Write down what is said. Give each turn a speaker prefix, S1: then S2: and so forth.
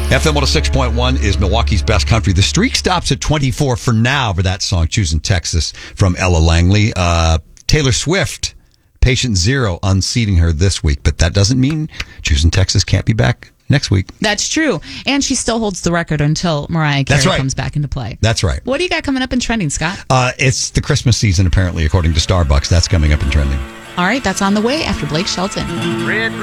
S1: FM 106.1 is Milwaukee's best country. The streak stops at 24 for now for that song, Choosing Texas, from Ella Langley. Taylor Swift, Patient Zero, unseating her this week. But that doesn't mean Choosing Texas can't be back next week.
S2: That's true. And she still holds the record until Mariah Carey comes back into play.
S1: That's right.
S2: What do you got coming up in trending, Scott?
S1: It's the Christmas season, apparently, according to Starbucks. That's coming up in trending.
S2: All right, that's on the way after Blake Shelton.